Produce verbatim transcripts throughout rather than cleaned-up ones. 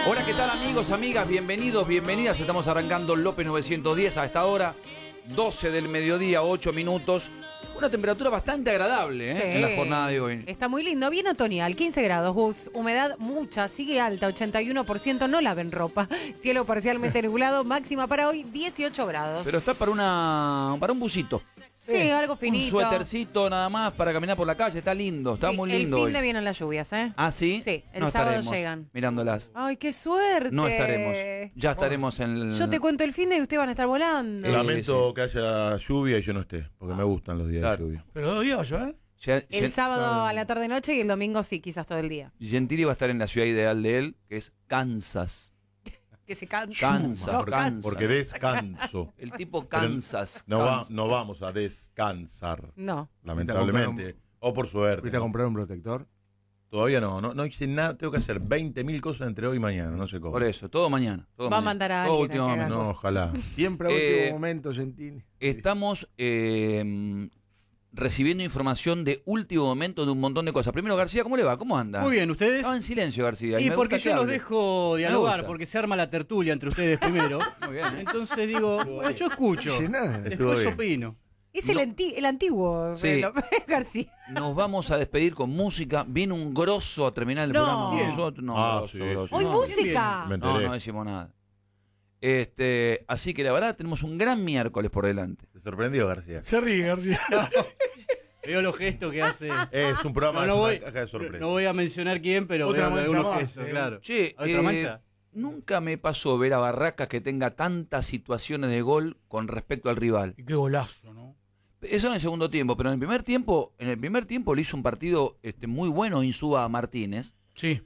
Hola, ¿qué tal amigos, amigas? Bienvenidos, bienvenidas. Estamos arrancando López novecientos diez a esta hora, doce del mediodía, ocho minutos. Una temperatura bastante agradable, ¿eh? Sí. En la jornada de hoy. Está muy lindo, bien otoñal, quince grados, Gus. Humedad mucha, sigue alta, ochenta y uno por ciento. No laven ropa. Cielo parcialmente nublado, máxima para hoy, dieciocho grados. Pero está para una para un busito. Sí, Eh, algo finito. Un suétercito nada más para caminar por la calle. Está lindo, está Sí, muy el lindo fin hoy. de vienen las lluvias, ¿eh? ¿Ah, sí? Sí, el no sábado estaremos llegan. mirándolas. Ay, qué suerte. No estaremos. Ya estaremos en el... Yo te cuento el fin de y ustedes van a estar volando. Eh, Lamento sí. que haya lluvia y yo no esté, porque me gustan los días Claro. de lluvia. Pero dos días va a llover. Ya- El Gen- sábado a la tarde-noche y el domingo sí, quizás todo el día. Gentili va a estar en la ciudad ideal de él, que es Kansas. Que se cansa. Cansa, No, porque- cansa. Porque descanso. El tipo Kansas. No, va, Kansas. no vamos a descansar, No. lamentablemente. O por suerte. ¿Fuiste a comprar un protector? Todavía no, no, no hice nada, tengo que hacer veinte mil cosas entre hoy y mañana, no sé cómo. Por eso, todo mañana. Todo Va a mañana. mandar a Todo alguien a que último haga momento. No, ojalá. Siempre a Eh, último momento, Gentili. Estamos eh, recibiendo información de último momento de un montón de cosas. Primero, García, ¿cómo le va? ¿Cómo anda? Muy bien, ¿ustedes? Estaba en silencio, García. Y me porque gusta yo que los hable. dejo Me dialogar, gusta. porque se arma la tertulia entre ustedes primero. Muy bien. Entonces digo, bueno, yo escucho, No dice nada. Estuvo después bien. opino. Es el, anti- el antiguo Sí. López García. Nos vamos a despedir con música. Viene un grosso a terminar el No. programa con Bien. nosotros. No, Ah, grosso, sí, grosso. Hoy No, música. Me No, enteré. no decimos nada. Este, así que la verdad tenemos un gran miércoles por delante. ¿Te sorprendió, García? Se ríe, García. Veo los gestos que hace. Es un programa, No, es no una voy, caja de sorpresa. no voy a mencionar quién, pero Otra veo mancha algunos más, gestos, eh. claro. Che, ¿Otra eh, mancha? nunca me pasó ver a Barracas que tenga tantas situaciones de gol con respecto al rival. Y qué golazo, ¿no? Eso en el segundo tiempo, pero en el primer tiempo, en el primer tiempo le hizo un partido este, muy bueno Insúa a Martínez Sí.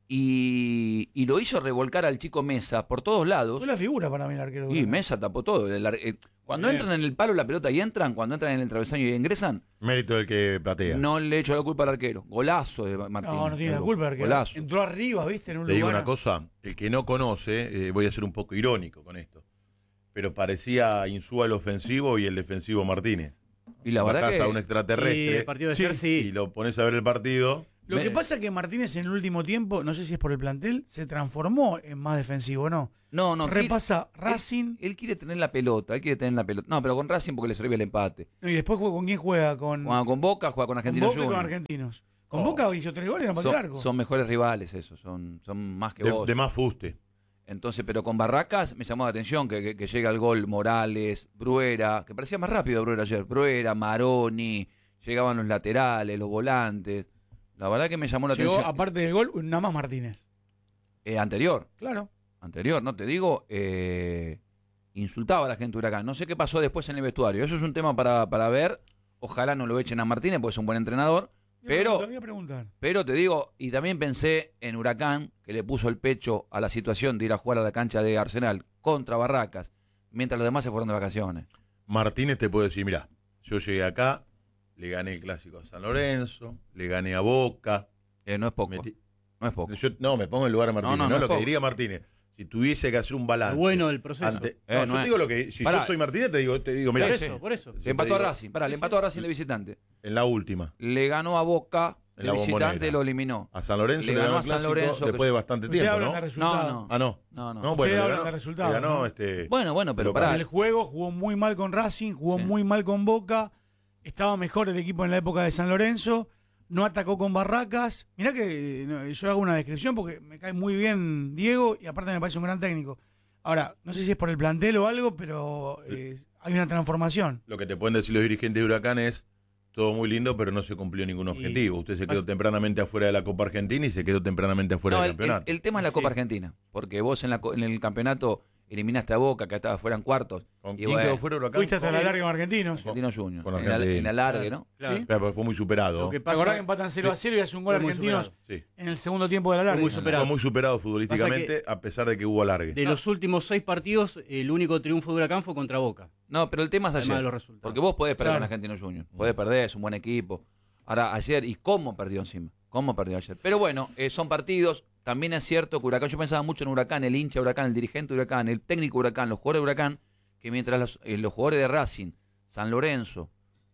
y, y lo hizo revolcar al chico Mesa por todos lados. Fue la figura para mí el arquero. Y Mesa tapó todo. El ar- eh, cuando Bien. entran en el palo la pelota y entran, cuando entran en el travesaño y ingresan, Mérito del que platea. no le echo la culpa al arquero. Golazo de Martínez. No, no tiene la culpa, arquero. Golazo. Entró arriba, ¿viste? En un Te digo lugar. una cosa, el que no conoce, eh, voy a ser un poco irónico con esto, pero parecía Insúa el ofensivo y el defensivo Martínez. Y la verdad Bajás que a un Y extraterrestre el partido de Sí. ayer sí. y lo pones a ver el partido. Lo Me- que pasa es que Martínez en el último tiempo, no sé si es por el plantel, se transformó en más defensivo, ¿no? no, no. Repasa quiere- Racing. Él, él quiere tener la pelota, él quiere tener la pelota. No, pero con Racing porque le servía el empate. Y después juega con quién juega, con, Juega con Boca, juega con con Argentinos Boca y con Juniors. Argentinos. Con Oh. Boca hizo tres goles, no para el Son, arco. son mejores rivales esos, son, son más que De, vos. de más fuste. Entonces, pero con Barracas me llamó la atención que, que, que llega el gol Morales, Bruera, que parecía más rápido Bruera ayer. Bruera, Maroni, llegaban los laterales, los volantes. La verdad que me llamó la Llegó, atención. aparte del gol, nada más Martínez. Eh, anterior, Claro. anterior, no te digo, eh, insultaba a la gente de Huracán. No sé qué pasó después en el vestuario. Eso es un tema para, para ver. Ojalá no lo echen a Martínez porque es un buen entrenador. Pero, Te voy a preguntar. pero te digo, y también pensé en Huracán, que le puso el pecho a la situación de ir a jugar a la cancha de Arsenal contra Barracas, mientras los demás se fueron de vacaciones. Martínez te puede decir, mira, yo llegué acá, le gané el clásico a San Lorenzo, le gané a Boca. Eh, no es poco. metí- No es poco. Yo, no, me pongo en el lugar de Martínez, No, no, no, no es lo que poco. diría Martínez. Si tuviese que hacer un balance. Bueno el proceso. ante- Eh, no, no yo es- te digo lo que. Si Pará. yo soy Martínez, te digo, te digo, mira, por sí. eso, por eso. Yo Le empató te a digo, Racing. Pará, le empató a Racing de visitante. en la última, Le ganó a Boca En de la visitante Bombonera. y lo eliminó. a San Lorenzo Le le, ganó ganó a el San clásico Lorenzo, que- después de bastante Ustedes tiempo, hablan ¿no? de resultados. No, no. Ah, no. No, no. No, Ustedes bueno, le hablan ganó, de resultados, le ganó ¿no? este. Bueno, bueno, pero Pero pará. En el juego jugó muy mal con Racing, jugó Sí. muy mal con Boca, estaba mejor el equipo en la época de San Lorenzo, no atacó con Barracas. Mirá que no, yo hago una descripción porque me cae muy bien Diego y aparte me parece un gran técnico. Ahora, no sé si es por el plantel o algo, pero eh, hay una transformación. Lo que te pueden decir los dirigentes de Huracán es todo muy lindo, pero no se cumplió ningún objetivo. Usted se quedó Pas- tempranamente afuera de la Copa Argentina y se quedó tempranamente afuera No, del el, el- campeonato. el tema es la Sí. Copa Argentina. Porque vos en, la, co- en el campeonato eliminaste a Boca, que estaba fuera en cuartos. ¿Con y quién bueno, quedó fuera Huracán? Fuiste hasta la Con- larga con Argentinos. Argentinos Juniors. Con en, la, Argentina. en la largue, ¿no? Claro. ¿Sí? Pero fue muy superado. Lo que ¿Te pasa acordás que empatan cero a cero y hace un gol Fue muy Argentinos superado. Sí. en el segundo tiempo de la larga? Fue muy superado. Fue muy superado futbolísticamente, a pesar de que hubo alargue. De los últimos seis partidos, el único triunfo de Huracán fue contra Boca. No, pero el tema es Además ayer. de los resultados. Porque vos podés perder Claro. con Argentinos Juniors. Podés perder, es un buen equipo. Ahora, ayer, ¿y cómo perdió encima? ¿Cómo perdió ayer? Pero bueno, eh, son partidos. También es cierto que Huracán, yo pensaba mucho en Huracán, el hincha de Huracán, el dirigente de Huracán, el técnico de Huracán, los jugadores de Huracán, que mientras los, eh, los jugadores de Racing, San Lorenzo,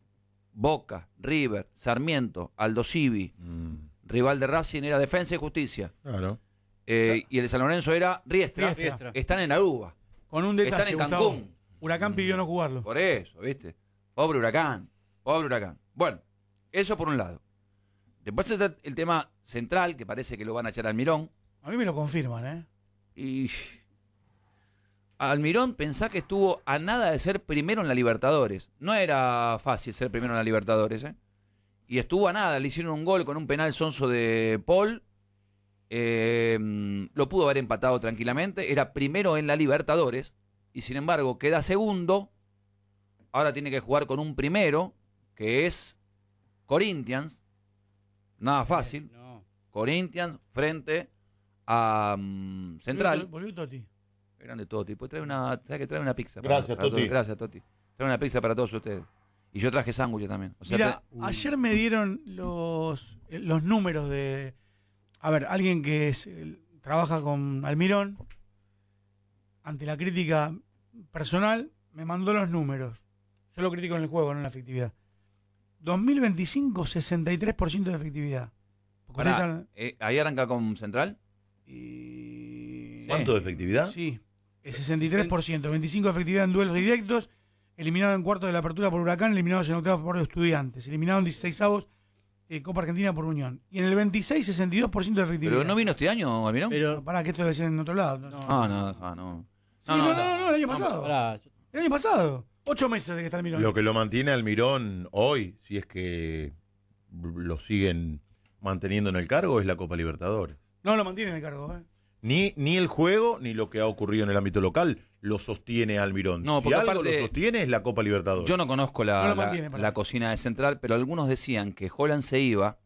Boca, River, Sarmiento, Aldo Civi, Mm, rival de Racing, era Defensa y Justicia. claro. Eh, y el de San Lorenzo era Riestra. Riestra. Están en Aruba. Con un detalle, Están en Gustavo. Cancún. Huracán pidió no jugarlo. Por eso, ¿viste? Pobre Huracán. Pobre Huracán. Bueno, eso por un lado. Después está el tema central, que parece que lo van a echar a Almirón. A mí me lo confirman, ¿eh? Y Almirón, pensá que estuvo a nada de ser primero en la Libertadores. No era fácil ser primero en la Libertadores, ¿eh? Y estuvo a nada, le hicieron un gol con un penal sonso de Paul. Eh, lo pudo haber empatado tranquilamente. Era primero en la Libertadores. Y sin embargo, queda segundo. Ahora tiene que jugar con un primero, que es Corinthians. Nada fácil. No. Corinthians frente a um, Central. Volvió Totti. Grande Totti. Pues trae una, ¿sabes que trae una pizza? Gracias, para Totti. todos. Gracias, Totti. Trae una pizza para todos ustedes. Y yo traje sándwiches también. O sea, Mira, tra- ayer me dieron los, los números de... A ver, alguien que es, el- trabaja con Almirón, ante la crítica personal, me mandó los números. Yo lo critico en el juego, no en la efectividad. dos mil veinticinco, sesenta y tres por ciento de efectividad. Porque Pará, ustedes saben- eh, ahí arranca con Central. y... ¿Cuánto de efectividad? Sí, el sesenta y tres por ciento. veinticinco de efectividad en duelos directos. Eliminado en cuarto de la apertura por Huracán. Eliminados en octavos por Estudiantes. Eliminado en dieciseisavos eh, Copa Argentina por Unión. Y en el veintiséis, sesenta y dos por ciento de efectividad. Pero no vino este año, Almirón. Pero, Pará, que esto debe ser en otro lado. No, No. Ah, no, no, no. Sí, no, no, no, no, el año pasado. pará, yo- El año pasado. Ocho meses de que está Almirón. Lo que lo mantiene Almirón hoy, si es que lo siguen manteniendo en el cargo, es la Copa Libertadores. No lo mantiene en el cargo, ¿eh? Ni, ni el juego, ni lo que ha ocurrido en el ámbito local lo sostiene Almirón. No, si porque algo aparte- lo sostiene es la Copa Libertadores. Yo no conozco No la, lo la- mantiene, para la mí. cocina de Central, pero algunos decían que Holland se iba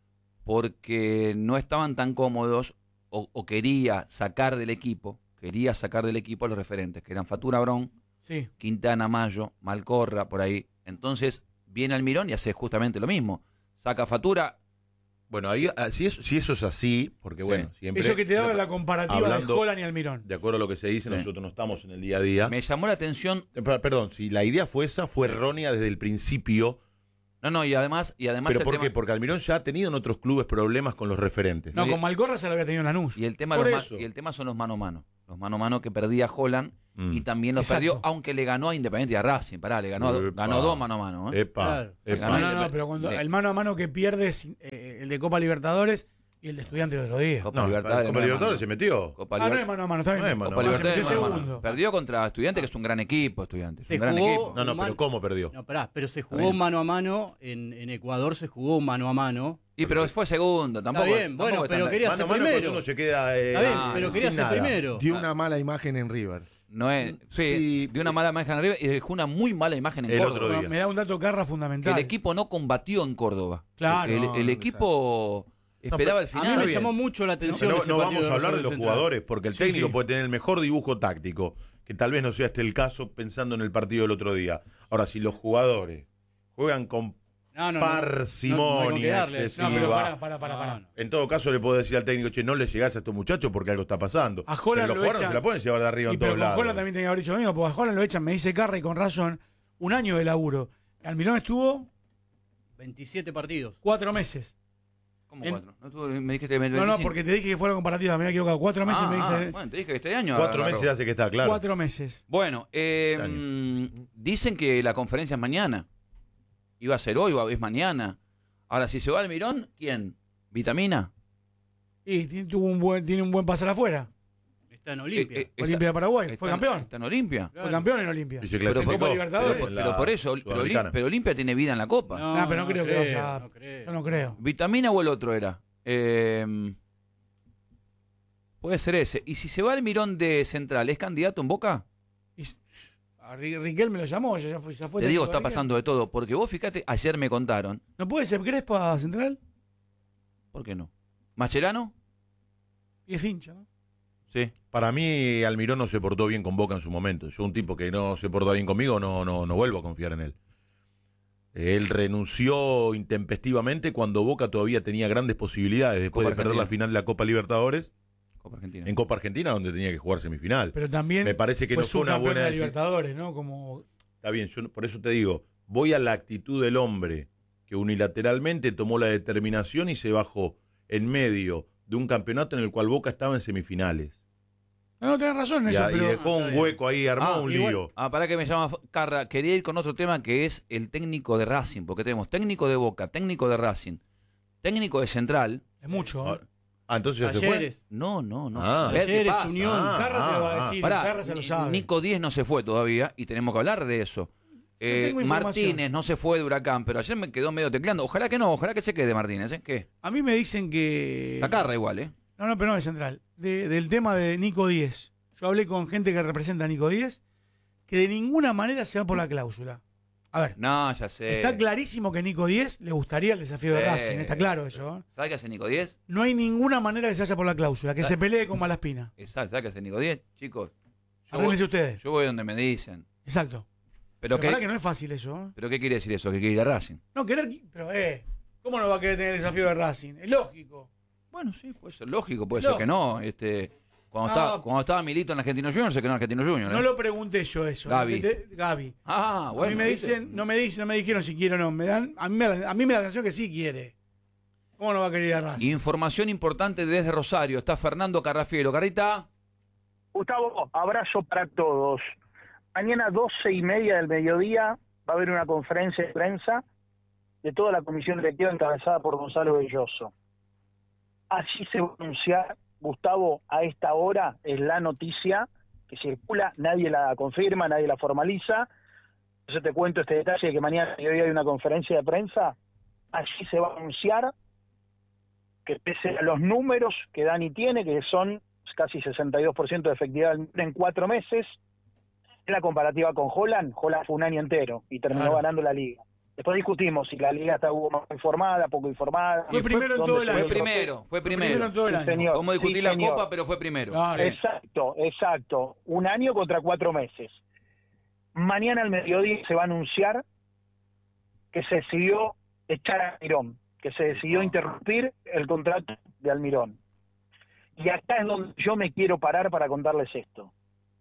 porque no estaban tan cómodos o, o quería sacar del equipo, quería sacar del equipo a los referentes, que eran Fatura Brón, Sí. Quintana Mayo, Malcorra, por ahí. Entonces viene Almirón y hace justamente lo mismo. Saca Fatura. Bueno, ahí, ah, si, eso, si eso es así, porque Sí. bueno, siempre... Eso que te daba la comparativa hablando- de Holland y Almirón. De acuerdo a lo que se dice, Sí. nosotros no estamos en el día a día. Me llamó la atención. Eh, per- Perdón, si la idea fue esa, fue errónea desde el principio. No, no, y además, y además ¿Pero el por tema, qué? Porque Almirón ya ha tenido en otros clubes problemas con los referentes. No, Sí. con Malcorra se lo había tenido en Lanús. y el tema Por los ma- eso. y el tema son los mano a mano. Los mano a mano que perdía Holland Mm. y también los Exacto. perdió, aunque le ganó a Independiente y a Racing. Pará, le ganó, a do- Epa. ganó dos mano a mano. ¿eh? Epa, Claro. epa. No, no, Ganó- no, pero cuando Le- el mano a mano que pierde es eh, el de Copa Libertadores y el de Estudiantes el otro día. Copa No, Libertadores. Copa no es Libertadores mano. se metió. Copa Ah, no es Libertadores. mano a mano, está bien. No es mano a Copa mano. Ah, se Libertadores metió no es mano a mano. segundo. Perdió contra Estudiantes, que es un gran equipo, Estudiantes. Se un gran jugó- equipo. No, no, Man- pero ¿cómo perdió? No, pará, pero se Está jugó bien. mano a mano. En, en Ecuador se jugó mano a mano. Y pero fue segundo, tampoco. bien, tampoco bueno, es pero tan- quería Mano ser a mano primero. cuando uno se queda eh, Está bien, Ah, pero sin quería ser nada. primero. Dio una mala imagen en River. No es, sí, Sí. dio una mala imagen arriba y dejó una muy mala imagen en El Córdoba. otro Bueno, día. me da un dato Carra Que fundamental. el equipo no combatió en Córdoba. Claro, el, no, el no equipo esperaba el A final. mí me bien. llamó mucho la atención. No, ese no partido vamos a hablar de Rosario los Central. jugadores, porque el Sí, técnico sí. puede tener el mejor dibujo táctico, que tal vez no sea este el caso pensando en el partido del otro día. Ahora, si los jugadores juegan con No, no, no. parsimonia No, no hay con qué darle. excesiva, No, pero va. para, para, para, para. No, no. en todo caso le puedo decir al técnico, che, no le llegás a estos muchachos porque algo está pasando. A Holland Pero los lo jugadores echan- se la pueden llevar de arriba Y en pero todos con lados. Holland también tenía que haber dicho lo mismo, porque a Holland lo echan, me dice Carra y con razón, un año de laburo. Almirón estuvo veintisiete partidos. cuatro meses. ¿Cómo En- cuatro? ¿No, tuvo- me dijiste No, no, veinticinco? porque te dije que fue la comparativa, me había equivocado. Cuatro meses Ah, me dice. ah, bueno, te dije que este año. Cuatro agarró. meses hace que está, claro. Cuatro meses. Bueno, eh, Este año. mm, dicen que la conferencia es mañana. Iba a ser hoy, o es mañana. Ahora, si se va Almirón, ¿quién? ¿Vitamina? Y tiene, tuvo un buen, tiene un buen pasar afuera. Está en Olimpia. Eh, eh, está- Olimpia de Paraguay, fue está- campeón. ¿Está en Olimpia? Claro. Fue campeón en Olimpia. Y se Pero- clasificó Copa Libertadores. Pero, en pero la por eso, pero, Sudamericana. Olim- pero Olimpia tiene vida en la Copa. Ah, pero no creo que vaya- no creo. Yo no creo. ¿Vitamina o el otro era? Eh, puede ser ese. ¿Y si se va Almirón de Central, es candidato en Boca? Y, a Ri- Riquel me lo llamó, ya, ya fue. Ya fue Te digo, técnico está de Riquel. pasando de todo. Porque vos, fíjate, ayer me contaron. ¿No puede ser Crespa Central? ¿Por qué no? ¿Mascherano? Y es hincha, ¿no? Sí. Para mí, Almirón no se portó bien con Boca en su momento. Yo, un tipo que no se portó bien conmigo, no, no, no vuelvo a confiar en él. Él renunció intempestivamente cuando Boca todavía tenía grandes posibilidades después Copa de perder la Argentina. final de la Copa Libertadores Copa Argentina. en Copa Argentina, donde tenía que jugar semifinal. Pero también Me parece que fue no fue una subcampeón buena de la decisión. Libertadores, ¿no? Como Está bien, yo no- por eso te digo, voy a la actitud del hombre que unilateralmente tomó la determinación y se bajó en medio de un campeonato en el cual Boca estaba en semifinales. No, no, tenés razón en Y, eso, a- y pero... dejó un hueco ahí, armó Ah, un igual- lío. Ah, para que me llama Carra. Quería ir con otro tema que es el técnico de Racing, porque tenemos técnico de Boca, técnico de Racing, técnico de Central. Es mucho. ¿eh? Ah, entonces ya se fue. Talleres. No, no, no. Ah. A ver qué Talleres, pasa. Unión. Ah, Carra te lo va a ah, decir, Pará, Carra se lo Ni- sabe. Nico Díez no se fue todavía y tenemos que hablar de eso. Eh, tengo información. Martínez no se fue de Huracán, pero ayer me quedó medio tecleando. Ojalá que no, ojalá que se quede Martínez. ¿eh? ¿Qué? A mí me dicen que... La Carra igual, ¿eh? No, no, pero no de Central. De- del tema de Nico Díez. Yo hablé con gente que representa a Nico Díez, que de ninguna manera se va por la cláusula. A ver, No, ya sé. está clarísimo que Nico Díez le gustaría el desafío de Sí. Racing, está claro eso. ¿eh? ¿Sabe qué hace Nico Díez? No hay ninguna manera que se vaya por la cláusula, que Ah. se pelee con Malaspina. Exacto, ¿sabe qué hace Nico Díez? Chicos, yo Arréglense voy, ustedes. yo voy donde me dicen. Exacto. Pero, Pero qué, verdad que no es fácil eso. ¿eh? ¿Pero qué quiere decir eso? Que quiere ir a Racing. No, querer... Pero, eh, ¿cómo no va a querer tener el desafío de Racing? Es lógico. Bueno, sí, puede ser lógico, puede Lógico. ser que no. Este, cuando, Ah. estaba, cuando estaba Milito en Argentino Junior, se quedó en Argentino Junior. ¿eh? No lo pregunté yo eso. Gaby. De- de- Gaby. Ah, bueno. a mí me ¿viste? dicen, no me dicen, no me dijeron si quiere o no. Me dan, a, mí me, da- a mí me da la sensación que sí quiere. ¿Cómo no va a querer ir a Racing? Información importante desde Rosario. Está Fernando Carrafiero. Carrita. Gustavo, abrazo para todos. Mañana doce y media del mediodía va a haber una conferencia de prensa de toda la comisión directiva encabezada por Gonzalo Belloso. Allí se va a anunciar, Gustavo, a esta hora es la noticia que circula, nadie la confirma, nadie la formaliza. Entonces te cuento este detalle de que mañana al mediodía hay una conferencia de prensa. Allí se va a anunciar que pese a los números que Dani tiene, que son casi sesenta y dos por ciento de efectividad en cuatro meses, en la comparativa con Holland, Holland fue un año entero y terminó Claro. ganando la liga. Después discutimos si la liga estaba más informada, poco informada. Fue primero en dónde todo el se Fue año. dio el primero, fue Primero primero. en todo el Sí, año. señor. Como discutir Sí, la señor. Copa, pero fue primero. Claro. Exacto, exacto. Un año contra cuatro meses. Mañana al mediodía se va a anunciar que se decidió echar a Almirón, que se decidió interrumpir el contrato de Almirón. Y acá es donde yo me quiero parar para contarles esto.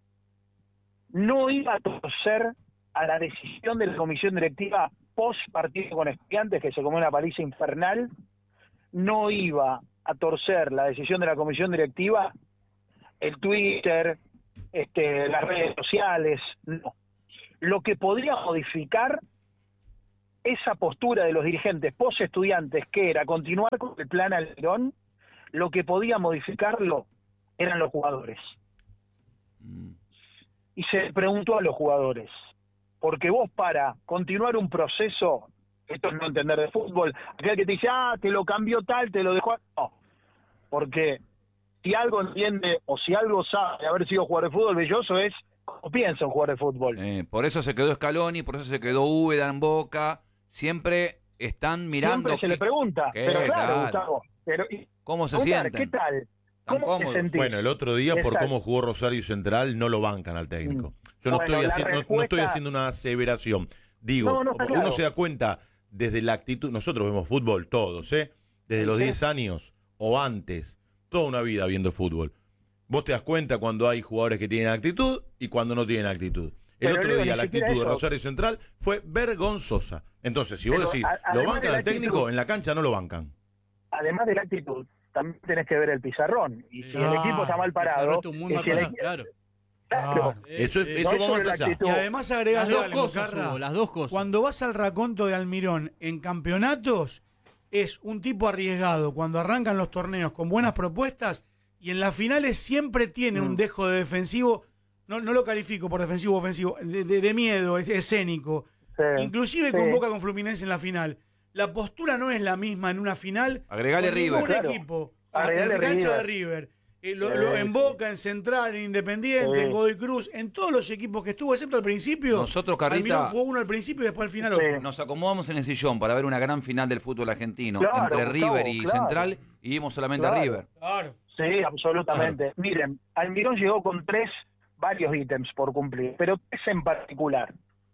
No iba a torcer a la decisión de la comisión directiva post partido con Estudiantes, que se comió una paliza infernal. No iba a torcer la decisión de la comisión directiva el Twitter, este, las redes sociales, no. Lo que podría modificar esa postura de los dirigentes post-estudiantes, que era continuar con el plan Almirón, lo que podía modificarlo eran los jugadores. Mm. Y se preguntó a los jugadores, porque vos para continuar un proceso, esto es no entender de fútbol, aquel que te dice, ah, te lo cambió tal, te lo dejó... No, porque si algo entiende o si algo sabe de haber sido jugador de fútbol, Belloso es cómo piensa un jugador de fútbol. Eh, por eso se quedó Scaloni, por eso se quedó Úbeda en Boca. Siempre están mirando Siempre se qué- le pregunta, qué, pero claro, claro. Gustavo, pero, cómo se preguntar, sienten. ¿qué tal? Tan ¿Cómo te cómodos. sentís? Bueno, el otro día, por Exacto. cómo jugó Rosario Central, no lo bancan al técnico. Yo no, Bueno, estoy, la haciendo, no- no respuesta- estoy haciendo una aseveración. Digo, No, no, está uno claro. se da cuenta desde la actitud. Nosotros vemos fútbol todos, ¿eh? Desde los Sí. diez años o antes. Toda una vida viendo fútbol. Vos te das cuenta cuando hay jugadores que tienen actitud y cuando no tienen actitud. El Pero, otro Leo, día ni la siquiera actitud de eso. Rosario Central fue vergonzosa. Entonces, si vos Pero, decís, a- ¿lo además de bancan la al técnico? actitud- En la cancha no lo bancan. Además de la actitud, también tenés que ver el pizarrón. Y si Claro. el equipo está mal parado, Cerraste un muy y mal si el parado, equipo- claro. claro, Claro. Eso, Eh, eso no es va solo más la allá. actitud. Y además Las agregale dos algo, cosas, Carra. Hugo, las dos cosas. Cuando vas al raconto de Almirón en campeonatos, es un tipo arriesgado. Cuando arrancan los torneos con buenas propuestas y en las finales siempre tiene un Mm. dejo de defensivo, no, no lo califico por defensivo o ofensivo, de, de- de miedo, es- escénico. sí, Inclusive sí. con Boca con Fluminense en la final. La postura no es la misma en una final. Agregale con River. ningún Claro. equipo. Agregale en la cancha River. de River. Eh, lo- Sí, lo- en sí. Boca, en Central, en Independiente, Sí. en Godoy Cruz, en todos los equipos que estuvo, excepto al principio. Nosotros, Carlita- Almirón fue uno al principio y después al final Sí. otro. Nos acomodamos en el sillón para ver una gran final del fútbol argentino Claro, entre Gustavo, River y claro. Central y vimos solamente Claro. a River. Claro. Sí, absolutamente. Miren, Almirón llegó con tres, varios ítems por cumplir, pero tres en particular.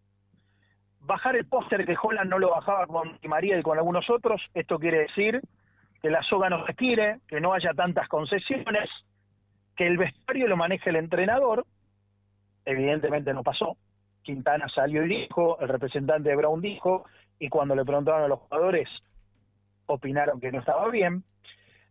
Bajar el póster que Holland no lo bajaba con Di María y con algunos otros, esto quiere decir que la soga no se tire, que no haya tantas concesiones, que el vestuario lo maneje el entrenador, evidentemente no pasó. Quintana salió y dijo, el representante de Brown dijo, y cuando le preguntaron a los jugadores, opinaron que no estaba bien.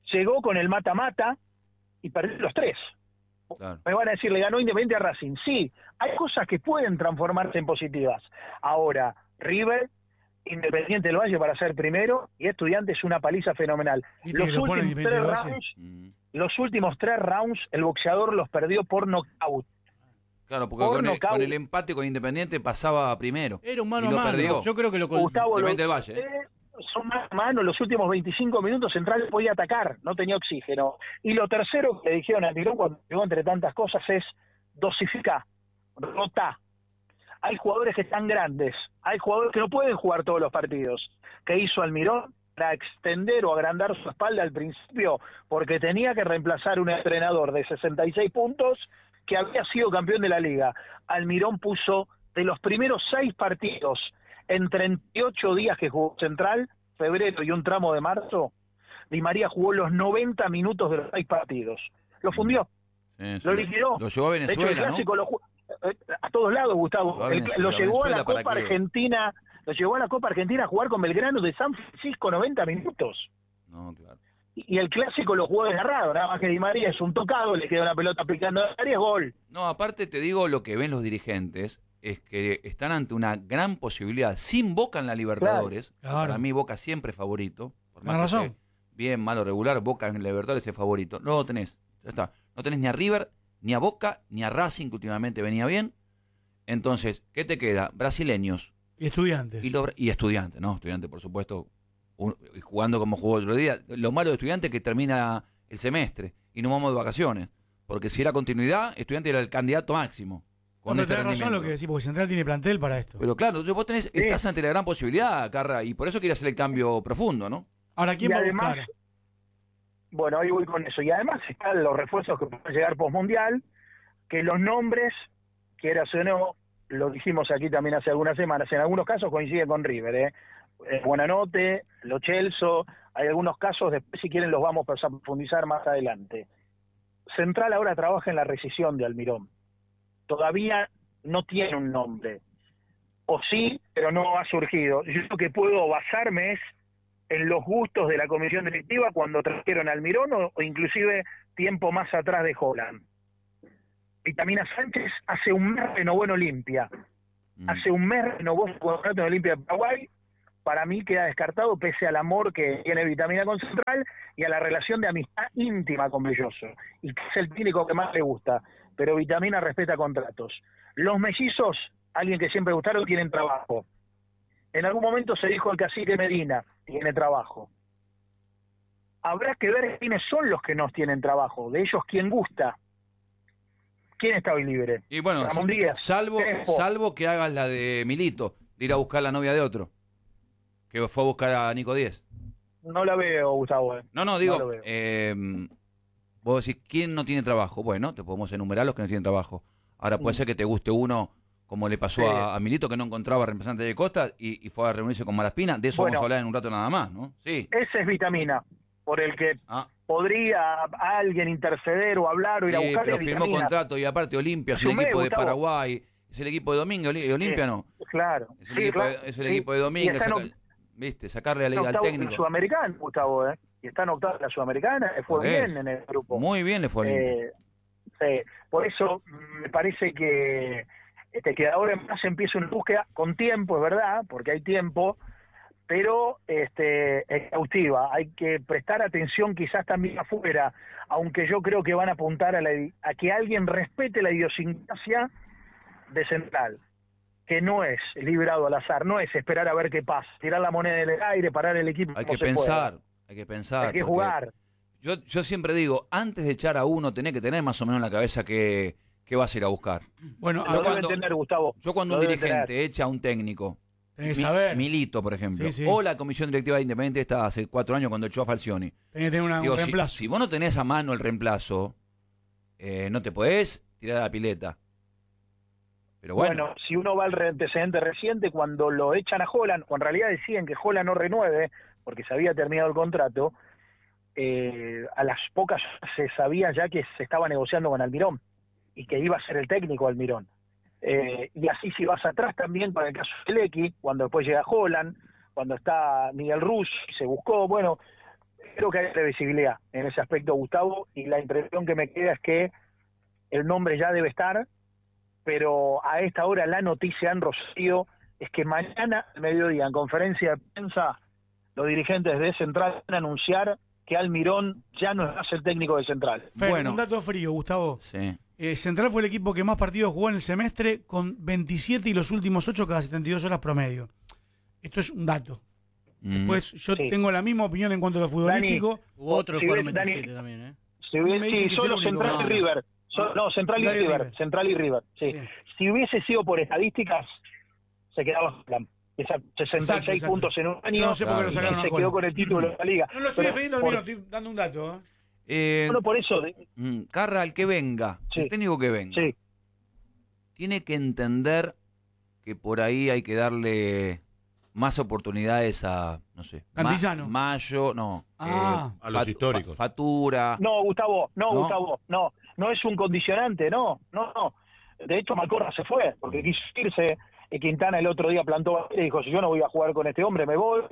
llegó con el mata-mata y perdió los tres. Claro. Me van a decir, le ganó Independiente a Racing. Sí, hay cosas que pueden transformarse en positivas. Ahora, River, Independiente del Valle para ser primero, y Estudiantes una paliza fenomenal. ¿Viste Los que lo pone últimos, Independiente tres del Valle? rounds, Mm. los últimos tres rounds, el boxeador los perdió por nocaut. Claro, porque Por con el, nocaut. con el empate con Independiente pasaba primero. Era un mano Y a lo mano. perdió. Yo creo que lo con- Gustavo, Independiente lo- del Valle, ¿eh? eh, son más a mano, los últimos veinticinco minutos Central podía atacar, no tenía oxígeno. Y lo tercero que le dijeron a Mirón cuando llegó entre tantas cosas es dosificar, rota. Hay jugadores que están grandes, hay jugadores que no pueden jugar todos los partidos. ¿Qué hizo Almirón? Para extender o agrandar su espalda al principio, porque tenía que reemplazar un entrenador de sesenta y seis puntos que había sido campeón de la liga. Almirón puso de los primeros seis partidos en treinta y ocho días que jugó Central, febrero y un tramo de marzo, Di María jugó los noventa minutos de los seis partidos. Lo fundió, Sí, sí. lo liquidó. Lo llevó a De hecho, el Venezuela, ¿no? clásico lo ju- eh, a todos lados, Gustavo. Lo a El- Venezuela, lo llevó a la Venezuela, ¿para Copa qué? Argentina, lo llevó a la Copa Argentina a jugar con Belgrano de San Francisco noventa minutos. No, claro. Y el clásico lo jugó desgarrado, nada más que Di María es un tocado, le queda una pelota picando de área, es gol. No, aparte te digo, lo que ven los dirigentes es que están ante una gran posibilidad. Sin Boca en la Libertadores, Claro. para mí Boca siempre es favorito. Por Más que razón. esté bien, malo, regular, Boca en la Libertadores es favorito. No lo tenés, ya está. No tenés ni a River, ni a Boca, ni a Racing, que últimamente venía bien. Entonces, ¿qué te queda? Brasileños Y Estudiantes. y, lo- y Estudiantes, ¿no? Estudiantes, por supuesto, un- jugando como jugó el otro día. Lo malo de Estudiantes es que termina el semestre y no vamos de vacaciones. Porque si era continuidad, Estudiantes era el candidato máximo. Con Cuando este tenés razón lo rendimiento. que decís, porque Central tiene plantel para esto. Pero claro, entonces vos tenés, estás ante la gran posibilidad, Carra, y por eso quiere hacer el cambio profundo, ¿no? Ahora, ¿quién Y va a además, buscar? Bueno, ahí voy con eso. Y además están los refuerzos que pueden llegar postmundial, que los nombres, quieras o no, lo dijimos aquí también hace algunas semanas, en algunos casos coinciden con River, ¿eh? Eh, Buenanote, Lo Celso, hay algunos casos, después si quieren los vamos a profundizar más adelante. Central ahora trabaja en la rescisión de Almirón. Todavía no tiene un nombre. O sí, pero no ha surgido. Yo lo que puedo basarme es en los gustos de la comisión directiva cuando trajeron a Almirón o, o inclusive tiempo más atrás de Holland. Vitamina Sánchez hace un mes renovó en Olimpia. Mm. Hace un mes renovó su contrato en Olimpia de Paraguay. Para mí queda descartado pese al amor que tiene Vitamina con Central y a la relación de amistad íntima con Belloso. Y que es el técnico que más le gusta. Pero Vitamina respeta contratos. Los mellizos, alguien que siempre gustaron, tienen trabajo. En algún momento se dijo el cacique Medina, tiene trabajo. Habrá que ver quiénes son los que no tienen trabajo. De ellos, ¿quién gusta? ¿Quién está hoy libre? Y bueno, Ramón Díaz, salvo, Crespo. salvo que hagas la de Milito, de ir a buscar la novia de otro, que fue a buscar a Nico Díez. No la veo, Gustavo. eh. No, no, No digo, lo veo. eh, vos decís, ¿quién no tiene trabajo? Bueno, te podemos enumerar los que no tienen trabajo. Ahora puede Mm. ser que te guste uno, como le pasó Sí. a, a Milito, que no encontraba representante de Costa y, y fue a reunirse con Malaspina. De eso Bueno. vamos a hablar en un rato nada más, ¿no? Sí. Ese es Vitamina, por el que Ah, podría alguien interceder o hablar o ir a sí, buscar. pero es firmó Vitamina. contrato y aparte Olimpia es el Sumé, equipo de Gustavo. Paraguay, es el equipo de Domingo, Oli- Olimpia Sí, no. Claro. Es el, Sí, equipo, claro. de- es el Sí. equipo de Y Domingo, está en saca- oct- ¿viste? Sacarle al, en al octavos de la técnico. Sudamericana, Gustavo, ¿eh? Y está en octavos de la Sudamericana, eh, fue Por bien eso. en el grupo. Muy bien le fue a Olimpia. Eh, sí, por eso mm, me parece que este que ahora más empieza una búsqueda con tiempo, es verdad, porque hay tiempo, pero este exhaustiva. Hay que prestar atención quizás también afuera, aunque yo creo que van a apuntar a, la, a que alguien respete la idiosincrasia de Central, que no es librado al azar, no es esperar a ver qué pasa, tirar la moneda en el aire, parar el equipo. Hay como que se pensar, pueda. hay que pensar. Hay que porque jugar. Yo, yo siempre digo, antes de echar a uno, tenés que tener más o menos en la cabeza que, que vas a ir a buscar. Bueno, Lo Yo debe acá cuando- entender, Gustavo. Yo cuando Lo un debe dirigente tener. echa a un técnico, tenés que Mi- saber, Milito, por ejemplo, Sí, sí. o la comisión directiva de Independiente está hace cuatro años cuando echó a Falcioni. tenés que tener una, Digo, un si, reemplazo. si vos no tenés a mano el reemplazo, eh, no te podés tirar a la pileta. Pero bueno, Bueno, si uno va al re- antecedente reciente, cuando lo echan a Holland, o en realidad decían que Holland no renueve, porque se había terminado el contrato, eh, a las pocas se sabía ya que se estaba negociando con Almirón y que iba a ser el técnico Almirón. Eh, y así si vas atrás también con el caso de Lecky, cuando después llega Holland, cuando está Miguel Ruz, se buscó, bueno, creo que hay previsibilidad en ese aspecto, Gustavo, y la impresión que me queda es que el nombre ya debe estar, pero a esta hora la noticia en Rosario es que mañana al mediodía en conferencia de prensa los dirigentes de Central van a anunciar que Almirón ya no es más el técnico de Central. Fer, Bueno. un dato frío, Gustavo. Sí. Eh, Central fue el equipo que más partidos jugó en el semestre, con veintisiete y los últimos ocho cada setenta y dos horas promedio. Esto es un dato. Mm. Después yo Sí. tengo la misma opinión en cuanto a lo futbolístico. Hubo otro que Si jugaron ves, Dani, veintisiete también, ¿eh? Si Me hubiese, dicen sí, que es solo el único. Central No, y no. River. So- no, Central y Central y River. River. Central y River, sí. Sí. Si hubiese sido por estadísticas, se quedaba en Esa sesenta y seis Exacto, exacto. puntos en un año. Yo no sé por qué lo y sacaron a se Juan. quedó con el título de la liga. No lo estoy Pero defendiendo, por- Almirón, estoy dando un dato. ¿eh? Eh, Solo por eso, de- mm, Carra, el que venga, Sí. el técnico que venga, sí. tiene que entender que por ahí hay que darle más oportunidades a, no sé, Ma- Cantizano. Mayo, no. Ah. A los históricos. Fa- Fatura. No, Gustavo, no, ¿No? Gustavo, no. No es un condicionante, no, no, no. De hecho, Malcorra se fue, porque quiso irse. Y Quintana el otro día plantó y dijo, si yo no voy a jugar con este hombre, me voy.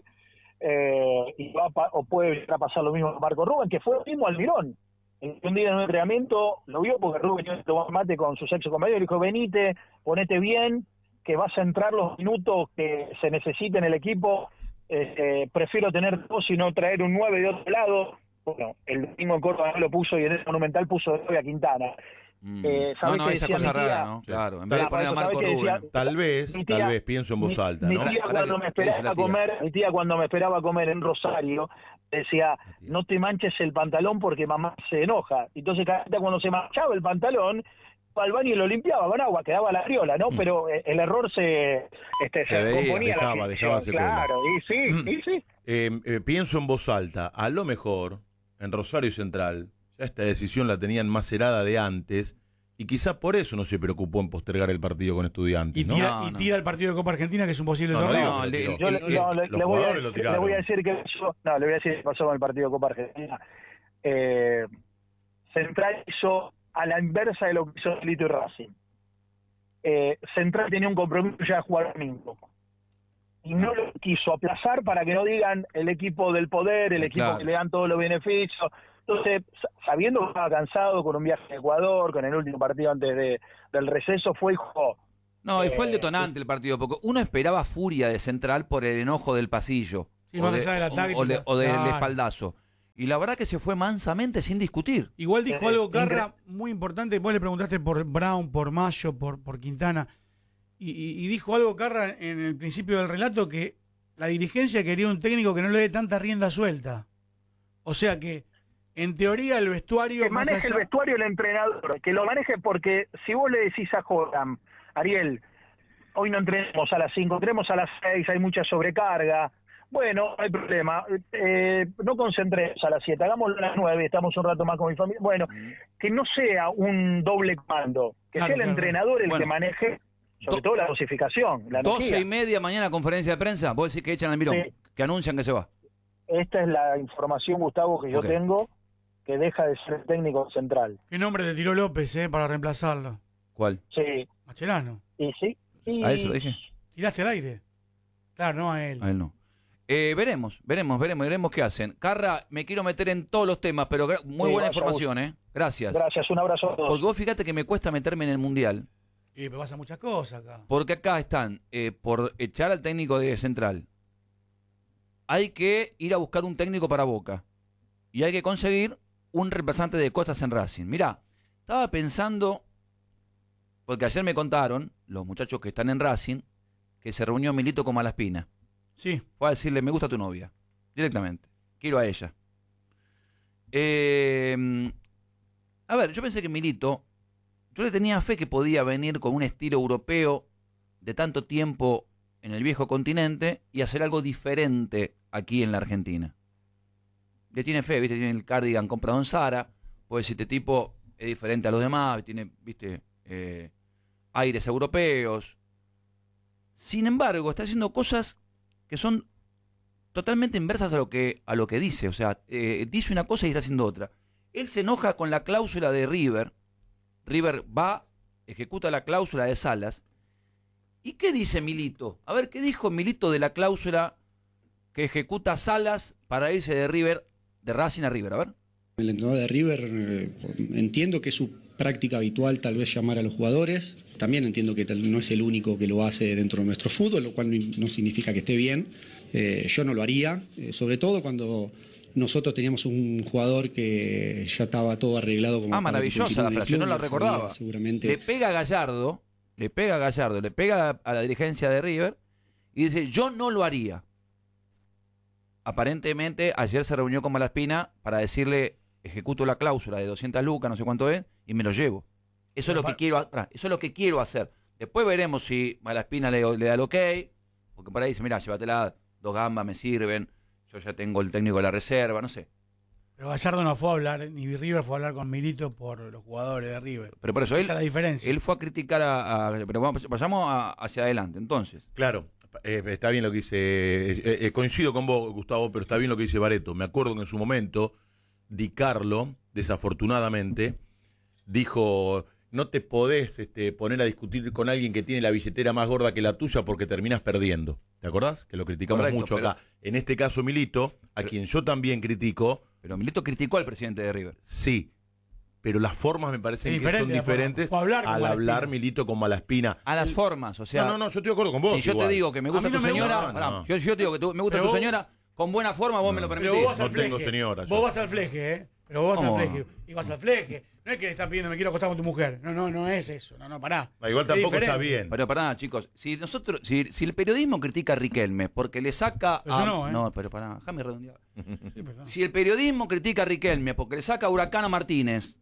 Eh, y va a pa- o puede llegar a pasar lo mismo con Marco Rubén, que fue el mismo Almirón. Un día en un entrenamiento lo vio porque Rubén iba a tomar mate con su sexo compañero y le dijo, venite, ponete bien, que vas a entrar los minutos que se necesiten en el equipo. Eh, prefiero tener dos y no traer un nueve de otro lado. Bueno, el domingo en Córdoba no lo puso y en el Monumental puso de nueve a Quintana. Mm. Eh, no, ¿sabés no, qué esa decía cosa mi tía? rara, ¿no? Sí. Claro, en vez de Claro, poner a eso, Marco ¿sabés qué decía? Rubén. Tal vez, Mi tía- tal vez pienso en voz Mi- alta, mi ¿no? tía Ahora, cuando ¿qué- me qué dice esperaba la tía? comer, mi tía cuando me esperaba comer en Rosario decía, La tía. no te manches el pantalón porque mamá se enoja. Entonces cada vez cuando se manchaba el pantalón, iba al baño y lo limpiaba con agua, quedaba la riola, ¿no? Mm. Pero eh, el error se, este, Se se, veía, componía dejaba- la dejaba situación, secuela. claro, y sí, y sí. Eh, eh, pienso en voz alta, a lo mejor en Rosario Central ya esta decisión la tenían macerada de antes y quizá por eso no se preocupó en postergar el partido con Estudiantes, Y ¿no? tira, No, y no. tira el partido de Copa Argentina, que es un posible No, no torneo. digo No, que lo le- tiró. Yo le, el- no, le- los le voy a, jugadores lo le tiraron. voy a decir que pasó, no, le voy a decir qué pasó con el partido de Copa Argentina. Eh, Central hizo a la inversa de lo que hizo Lito y Racing. Eh, Central tenía un compromiso ya de jugar domingo. Y no lo quiso aplazar para que no digan el equipo del poder, el Eh, equipo claro. que le dan todos los beneficios. Entonces, sa- sabiendo que estaba cansado con un viaje a Ecuador, con el último partido antes de, del receso, fue y jugó. No, y fue el Eh, detonante el partido, porque uno esperaba furia de Central por el enojo del pasillo. Sí, o, más de- allá de la o- táctica, o de- o del claro. espaldazo. Y la verdad que se fue mansamente sin discutir. Igual dijo Eh, algo, incre- Carra, muy importante. Vos le preguntaste por Brown, por Mayo, por, por Quintana. Y, y- y dijo algo, Carra, en el principio del relato, que la dirigencia quería un técnico que no le dé tanta rienda suelta. O sea que, en teoría, el vestuario... Que más maneje el allá- vestuario el entrenador, que lo maneje porque si vos le decís a Joram, Ariel, hoy no entrenemos a las cinco, entrenemos a las seis, hay mucha sobrecarga, bueno, no hay problema, eh, no concentremos a las siete, hagámoslo a las nueve, estamos un rato más con mi familia, bueno, que no sea un doble comando, que Claro, sea el claro. entrenador el Bueno. que maneje, sobre Do- todo la dosificación, la Doce energía. y media mañana conferencia de prensa. Vos decís que echan al Mirón, Sí. que anuncian que se va. Esta es la información, Gustavo, que yo Ok. tengo, que deja de ser técnico central. ¿Qué nombre te tiró López, eh, para reemplazarlo? ¿Cuál? Sí, Macherano. y sí. Y... ¿A eso lo dije? ¿Tiraste al aire? Claro, no a él. A él no. Eh, veremos, veremos, veremos, veremos qué hacen. Carra, me quiero meter en todos los temas, pero gra- muy Sí, buena vaya, información, ¿eh? Gracias. Gracias, un abrazo a todos. Porque vos fíjate que me cuesta meterme en el Mundial. Y me pasan muchas cosas acá. Porque acá están, eh, por echar al técnico de Central, hay que ir a buscar un técnico para Boca. Y hay que conseguir un reemplazante de Costas en Racing. Mirá, estaba pensando, porque ayer me contaron, los muchachos que están en Racing, que se reunió Milito con Malaspina. Sí. Fue a decirle, me gusta tu novia, directamente. Quiero a ella. Eh, a ver, yo pensé que Milito, yo le tenía fe que podía venir con un estilo europeo de tanto tiempo en el viejo continente y hacer algo diferente aquí en la Argentina. Le tiene fe, viste, tiene el cardigan comprado en Zara, puede decir, este tipo es diferente a los demás, tiene, viste, eh, aires europeos. Sin embargo, está haciendo cosas que son totalmente inversas a lo que, a lo que dice. O sea, eh, dice una cosa y está haciendo otra. Él se enoja con la cláusula de River. River va, ejecuta la cláusula de Salas. ¿Y qué dice Milito? A ver, ¿qué dijo Milito de la cláusula que ejecuta Salas para irse de River de Racing a River, a ver. El entrenador de River, eh, entiendo que es su práctica habitual tal vez llamar a los jugadores. También entiendo que tal, no es el único que lo hace dentro de nuestro fútbol, lo cual no, no significa que esté bien. Eh, yo no lo haría, eh, sobre todo cuando nosotros teníamos un jugador que ya estaba todo arreglado. Como ah, maravillosa la frase, no la recordaba. Seguramente. Le pega a Gallardo, le pega a Gallardo, le pega a, a la dirigencia de River y dice, yo no lo haría. Aparentemente, ayer se reunió con Malaspina para decirle, ejecuto la cláusula de doscientas lucas, no sé cuánto es, y me lo llevo. Eso es lo que quiero, eso es lo que quiero hacer. Después veremos si Malaspina le, le da el ok, porque por ahí dice, mira, llévatela, dos gambas me sirven, yo ya tengo el técnico de la reserva, no sé. Pero Gallardo no fue a hablar, ni River fue a hablar con Milito por los jugadores de River. Pero por eso él, esa es la diferencia. Él fue a criticar a, a pero vamos, vayamos a, hacia adelante, entonces. Claro, eh, está bien lo que dice, eh, eh, coincido con vos, Gustavo, pero está bien lo que dice Bareto. Me acuerdo que en su momento, Di Carlo, desafortunadamente, dijo, no te podés este, poner a discutir con alguien que tiene la billetera más gorda que la tuya porque terminas perdiendo. ¿Te acordás? Que lo criticamos Correcto, mucho pero, acá. En este caso, Milito, a pero, quien yo también critico. Pero Milito criticó al presidente de River. Sí, pero las formas me parecen que son diferentes hablar al hablar Milito con Malaspina. A las formas, o sea... No, no, no, yo estoy de acuerdo con vos. Si yo igual. te digo que me gusta no tu me señora... gusta, pará, no. yo, yo te digo que tu, me gusta pero tu vos, señora, con buena forma vos no, me lo permitís. Pero vos vas al No tengo fleje. señora, Vos yo. vas al fleje, ¿eh? Pero vos vas ¿Cómo? al fleje. Y vas al fleje. No es que le estás pidiendo, me quiero acostar con tu mujer. No, no, no es eso. No, no, pará. Ah, igual Es tampoco diferente. está bien. Pero pará, chicos, si nosotros, si, si el periodismo critica a Riquelme porque le saca Pero a... yo no, ¿eh? No, pero pará, déjame redondear. Sí, pero- Si el periodismo critica a Riquelme porque le saca a Huracán a Martínez,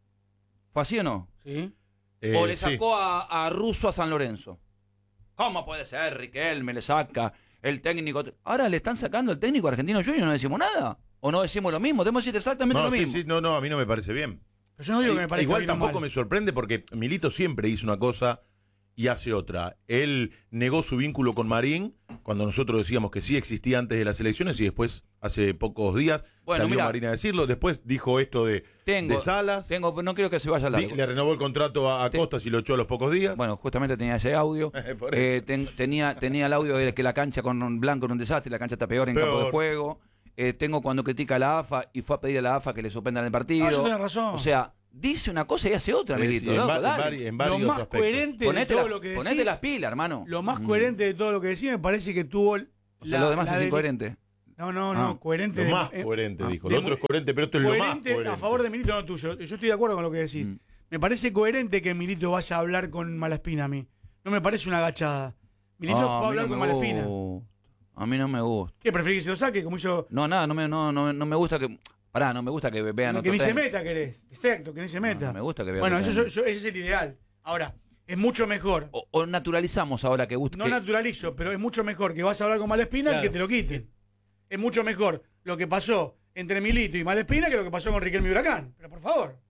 ¿fue así o no? Sí. Eh, o le sí. sacó a, a Russo a San Lorenzo. ¿Cómo puede ser? Riquelme le saca el técnico. Ahora le están sacando el técnico argentino Junior y no decimos nada. O no decimos lo mismo. Tenemos que decir exactamente No, lo sí, mismo. sí, no, no, a mí no me parece bien. Pero yo no digo que me parezca Igual bien o tampoco mal. me sorprende porque Milito siempre hizo una cosa y hace otra. Él negó su vínculo con Marín cuando nosotros decíamos que sí existía antes de las elecciones y después, hace pocos días, Bueno, salió mirá. Marín a decirlo. Después dijo esto de, Tengo, de Salas. tengo, no quiero que se vaya largo. Di- le renovó el contrato a, a Te- Costas y lo echó a los pocos días. Bueno, justamente tenía ese audio. Por Eh, eso. ten- tenía, tenía el audio de que la cancha con Blanco era un desastre, la cancha está peor en Peor. campo de juego. Eh, tengo cuando critica a la A F A y fue a pedir a la A F A que le suspendan el partido. Ah, yo tenés razón. O sea, dice una cosa y hace otra, Sí, Milito. sí, en, loco, va- en dale. vari- en Lo varios más aspectos. coherente de Ponete, todo la- lo que decís, ponete las pilas, hermano. lo más Mm. coherente de todo lo que decís me parece que tuvo... O sea, lo demás es del- incoherente. No, no, no, Ah. coherente. Lo de- más eh, coherente, ah, dijo. de- Lo otro es coherente, pero esto es lo más coherente coherente. a favor de Milito, no tuyo. Yo estoy de acuerdo con lo que decís. Mm. Me parece coherente que Milito vaya a hablar con Malaspina a mí. No me parece una agachada. Milito Ah, fue a a mí hablar no con me Malaspina. gusta. A mí no me gusta. ¿Qué preferís que se lo saque? Como yo. No, nada, no me, no, no, no me gusta que... Pará, no me gusta que vean No, otro que ni se técnico. meta, querés. Exacto, que ni se meta. No, me gusta que vean Bueno, otro eso, yo- técnico. yo- ese es el ideal. Ahora, es mucho mejor. O, o naturalizamos ahora que gusta. No que- naturalizo, pero es mucho mejor que vas a hablar con Malaspina Claro. que te lo quiten. Es mucho mejor lo que pasó entre Milito y Malaspina que lo que pasó con Riquelme y Huracán. Pero por favor.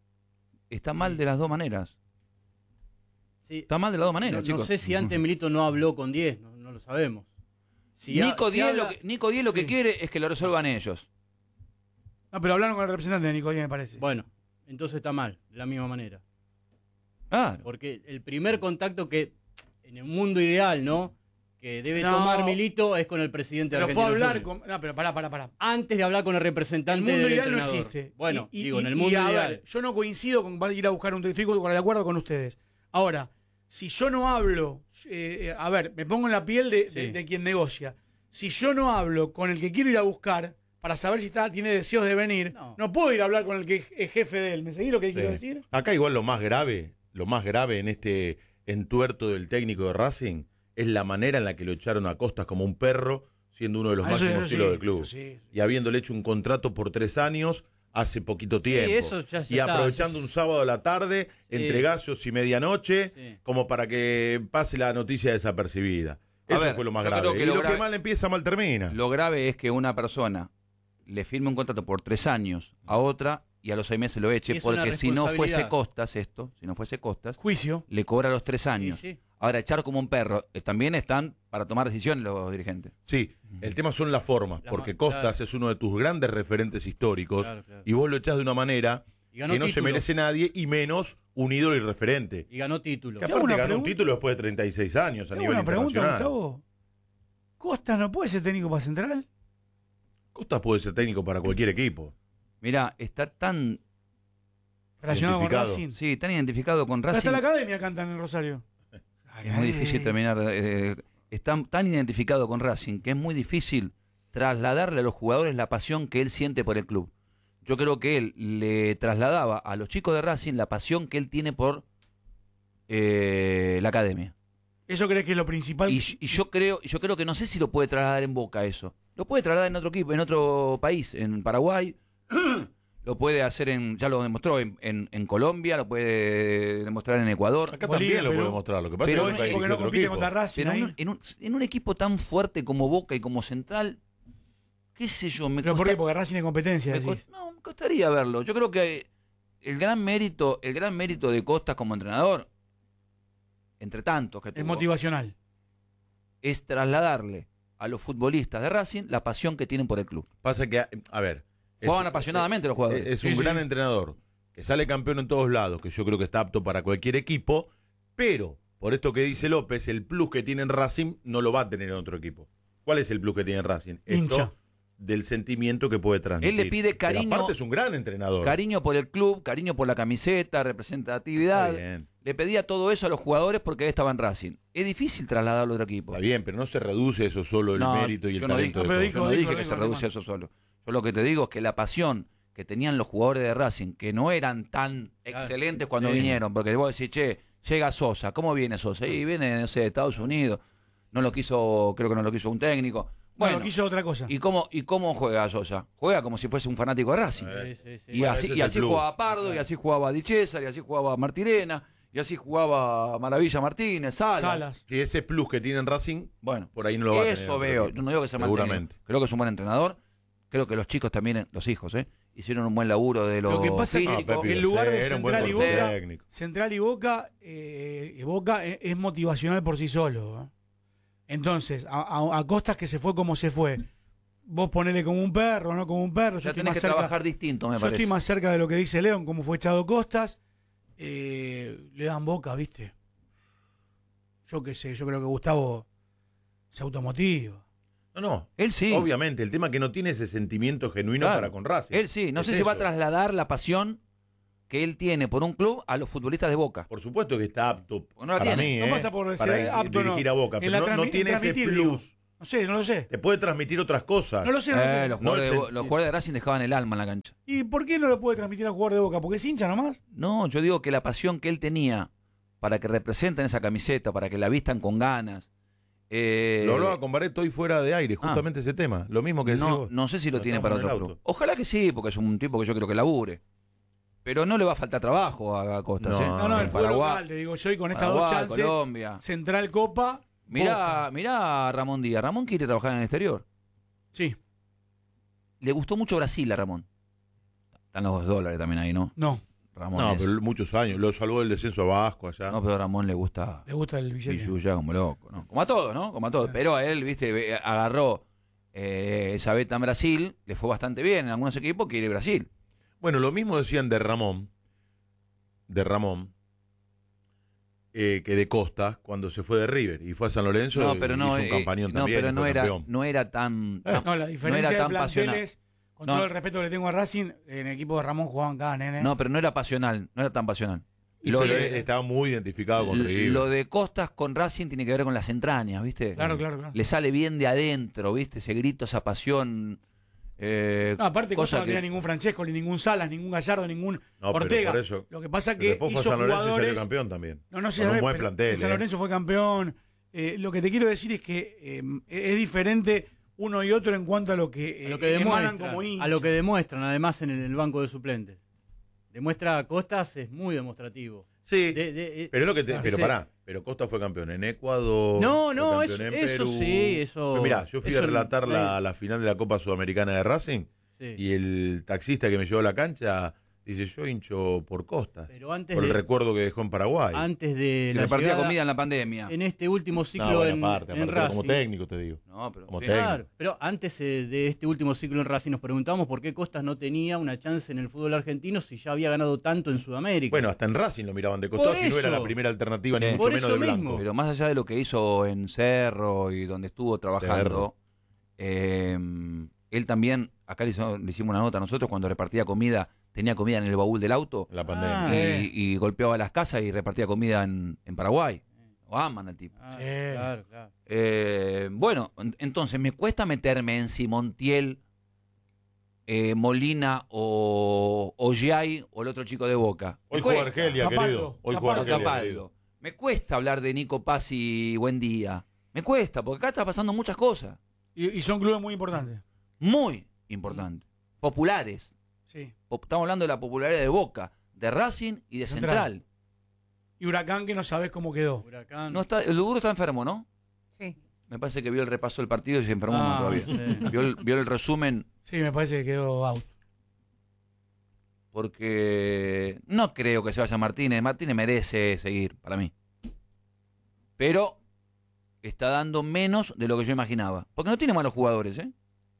Está mal de las dos maneras. Sí. Está mal de las dos No, maneras, no chicos. sé si antes Milito no habló con diez, no, no lo sabemos. Si ha- Nico si Diez habla- lo que, Nico Diez lo que Sí. quiere es que lo resuelvan ellos. No, pero hablaron con el representante de Nicolás, me parece. Bueno, entonces está mal, de la misma manera. Claro. Porque el primer contacto que, en el mundo ideal, ¿no? Que debe No. tomar Milito es con el presidente pero fue a argentino hablar Junior. con. No, pero pará, pará, pará. Antes de hablar con el El representante mundo del ideal no entrenador. existe. Bueno, Y- y- digo, en y- el y mundo a ideal. ver, yo no coincido con ir a buscar un. Estoy de acuerdo con ustedes. Ahora, si yo no hablo. eh, a ver, me pongo en la piel de, Sí. de- de quien negocia. Si yo no hablo con el que quiero ir a buscar para saber si está, tiene deseos de venir, no. No. puedo ir a hablar con el que es jefe de él. ¿Me seguís lo que quiero Sí. decir? Acá igual lo más grave, lo más grave en este entuerto del técnico de Racing es la manera en la que lo echaron a Costas como un perro, siendo uno de los Ah, eso- máximos eso sí, hilos del club. eso sí. Y habiéndole hecho un contrato por tres años hace poquito Sí, tiempo. eso ya- ya y está, aprovechando ya un es- sábado a la tarde, Sí. entre gallos y medianoche, Sí. como para que pase la noticia desapercibida. A Eso ver, fue lo más yo grave. creo que y lo lo grave- que mal empieza, mal termina. Lo grave es que una persona le firme un contrato por tres años a otra y a los seis meses lo eche, Y es una porque si no fuese responsabilidad. Costas esto, si no fuese Costas, Juicio. le cobra los tres años. Sí, sí. Ahora, echar como un perro, eh, también están para tomar decisiones los dirigentes. Sí, el tema son las formas, La porque ma- Costas claro. es uno de tus grandes referentes históricos Claro, claro. y vos lo echás de una manera Y ganó que no se títulos. merece nadie y menos un ídolo y referente. Y ganó título. Que Te hago aparte una ganó un pregunta. título después de treinta y seis años a Tengo nivel una pregunta, internacional. Gustavo. ¿Costas no puede ser técnico para Central? Costas puede ser técnico para cualquier equipo. Mirá, está tan, Relacionado con Identificado. Racing. sí, tan identificado con Racing. Hasta la academia cantan en Rosario. Es muy difícil terminar. Eh, está tan identificado con Racing que es muy difícil trasladarle a los jugadores la pasión que él siente por el club. Yo creo que él le trasladaba a los chicos de Racing la pasión que él tiene por eh, la academia. ¿Eso crees que es lo principal? Y, y yo creo, yo creo que no sé si lo puede trasladar en Boca eso. Lo puede trasladar en otro equipo, en otro país, en Paraguay. Lo puede hacer en, ya lo demostró en, en, en Colombia, lo puede demostrar en Ecuador. Acá Bolivia, también lo pero- puede mostrar. Lo que pasa pero es es que hay porque que no otro compite equipo. contra Racing Pero en ahí. un, en, un, en un equipo tan fuerte como Boca y como Central, qué sé yo, me ¿Pero por costa- qué? Porque Racing es competencia, me decís. cost- no, me costaría verlo. Yo creo que el gran mérito, el gran mérito de Costas como entrenador, entre tantos que Es tuvo, motivacional. es trasladarle a los futbolistas de Racing la pasión que tienen por el club. Pasa que, a ver. es- Jugaban apasionadamente los jugadores. Es, es un Sí, gran sí. entrenador que sale campeón en todos lados, que yo creo que está apto para cualquier equipo, pero por esto que dice López, el plus que tiene en Racing no lo va a tener en otro equipo. ¿Cuál es el plus que tiene en Racing? Hincha. Esto del sentimiento que puede transmitir. Él le pide Pero cariño- aparte es un gran entrenador. Cariño por el club, cariño por la camiseta, representatividad. Está bien, Le pedía todo eso a los jugadores porque él estaba en Racing. Es difícil trasladarlo a otro equipo. está bien, pero no se reduce eso solo el No, mérito y el yo no talento dije, de pero Costas. dijo- yo no dijo- dije que dijo se Román. reducía eso solo. Yo lo que te digo es que la pasión que tenían los jugadores de Racing, que no eran tan Claro. excelentes cuando Sí. vinieron, porque vos decís, che, llega Sosa, ¿cómo viene Sosa? Y viene, no sé, de Estados Unidos, no lo quiso, creo que no lo quiso un técnico. Bueno, Bueno, quiso otra cosa. ¿y cómo, ¿y cómo juega Sosa? Juega como si fuese un fanático de Racing. Sí, sí, sí. Y Bueno, así, ese y es así el plus. jugaba Pardo, y así jugaba Di César, y así jugaba Martirena, y así jugaba Maravilla Martínez, Salas. Salas. Y ese plus que tiene en Racing, Bueno, por ahí no lo va a tener. en eso otro veo. equipo. Yo no digo que sea mal técnico. Seguramente. Creo que es un buen entrenador. Creo que los chicos también, los hijos, ¿eh? hicieron un buen laburo de lo, Lo que pasa es que- Ah, físico. Pepe, en lugar de era un buen Central y cuerpo Boca, técnico. Central y Boca, eh, Boca es, es motivacional por sí solo. ¿eh? Entonces, a, a- a costas que se fue como se fue. Vos ponele como un perro, no como un perro. Yo Ya estoy tenés más que cerca, trabajar distinto, me yo parece. estoy más cerca de lo que dice León, como fue echado Costas. Eh, le dan Boca, ¿viste? Yo qué sé, yo creo que Gustavo se automotiva. No, no. Él sí. Obviamente, el tema es que no tiene ese sentimiento genuino Claro. para con Racing. Él sí. No Es sé si va a eso. trasladar la pasión que él tiene por un club a los futbolistas de Boca. Por supuesto que está apto No la para tiene. mí, No ¿eh? pasa por decir para apto, no. dirigir a Boca, En pero la no, no transmi- tiene ese transmitir, plus. digo. No sé, no lo sé. Te puede transmitir otras cosas. No lo sé, no lo sé. Eh, los, No, jugadores de, el Bo- sen- los jugadores de Racing dejaban el alma en la cancha. ¿Y por qué no lo puede transmitir al jugador de Boca? ¿Porque es hincha nomás? No, yo digo que la pasión que él tenía para que representen esa camiseta, para que la vistan con ganas. eh, Lo hablaba con Barreto hoy fuera de aire, justamente ese tema. Lo mismo que decís no, vos. no sé si lo Lo tiene para estamos en otro el club. auto. Ojalá que sí, porque es un tipo que yo creo que labure. Pero no le va a faltar trabajo a Costas, No, ¿eh? No, no, el En fútbol Paraguay, local, te digo yo, y con estas dos Paraguay, chances, Colombia. Central Copa, Mirá, Boca. mirá a Ramón Díaz. Ramón quiere trabajar en el exterior. Sí, Le gustó mucho Brasil a Ramón. Están los dólares también ahí, ¿no? no, Ramón No, es- pero muchos años. Lo salvó del descenso a Vasco allá. no, pero a Ramón le gusta le gusta el billete. Billulla como loco, ¿no? Como a todos, ¿no? Como a todos. Pero a él, viste, ve- agarró eh, esa beta en Brasil, le fue bastante bien en algunos equipos, quiere Brasil. Bueno, lo mismo decían de Ramón, de Ramón, eh, que de Costa cuando se fue de River y fue a San Lorenzo. No, y pero no, hizo un eh, campañón no, también. pero y no fue era, campeón. no era tan, Eh, tan- No, la diferencia era de tan pasional. planteles, con No. todo el respeto que le tengo a Racing, en el equipo de Ramón jugaban cada nene. No, pero no era pasional, no era tan pasional. Y Lo pero de, él estaba muy identificado con River. lo de Costas con Racing tiene que ver con las entrañas, ¿viste? Claro, claro, claro. Le sale bien de adentro, ¿viste? Ese grito, esa pasión. eh, No, aparte, cosa Costa no que- tenía ningún Francesco, ni ningún Salas, ningún Gallardo, ningún No, pero Ortega. por eso- Lo que pasa es Pero que después fue a hizo San Lorenzo y salió jugadores. campeón también. No, no sé, Con a un ver, buen pero plantel, en San eh. Lorenzo fue campeón. Eh, lo que te quiero decir es que eh, es diferente uno y otro en cuanto a lo que, A eh, lo que emanan demuestran, como hinchas. a lo que demuestran además en el, el banco de suplentes. Demuestra Costas, es muy demostrativo. Sí, De- de- eh, pero es lo que te, claro, pero sí. pará, pero Costa fue campeón en Ecuador. No, fue no, campeón eso- en eso Perú. sí, eso- Pero mirá, yo fui eso a relatar no- la, la final de la Copa Sudamericana de Racing sí. y el taxista que me llevó a la cancha dice, yo hincho por Costa, Pero antes por el de, recuerdo que dejó en Paraguay. antes de se la repartía llegada, comida en la pandemia. en este último ciclo no, buena en, parte, en aparte, como Racing. técnico te digo. No, pero Como sí. técnico. Claro, pero antes eh, de este último ciclo en Racing nos preguntamos por qué Costas no tenía una chance en el fútbol argentino si ya había ganado tanto en Sudamérica. Bueno, hasta en Racing lo miraban de costado, Por si no era eso. la primera alternativa, ni Sí. mucho Por menos eso de Blanco. mismo. Pero más allá de lo que hizo en Cerro y donde estuvo trabajando, Cerro. eh, él también, acá le, hizo, le hicimos una nota a nosotros, cuando repartía comida, tenía comida en el baúl del auto. La pandemia. Ah, y, y golpeaba las casas y repartía comida en, en Paraguay. Lo aman al tipo. Ah, Sí. claro, claro. Eh, bueno, en- entonces me cuesta meterme en si Montiel, eh, Molina o, o Giai o el otro chico de Boca. Hoy Me juega cuesta. Argelia, Capaldo, querido. Hoy juega O Argelia, Capaldo. querido. Me cuesta hablar de Nico Paz y Buen Día. Me cuesta, porque acá está pasando muchas cosas. Y, y son clubes muy importantes. Muy importantes. Populares. Sí. Po- Estamos hablando de la popularidad de Boca, de Racing y de Central. Central. Y Huracán que no sabes cómo quedó. Huracán. No está, el Duro está enfermo, ¿no? Sí. Me parece que vio el repaso del partido y se enfermó Ah, más todavía. sí. Vio el, vio el resumen Sí, me parece que quedó out. porque no creo que se vaya Martínez. Martínez merece seguir, para mí. Pero está dando menos de lo que yo imaginaba. Porque no tiene malos jugadores, ¿eh?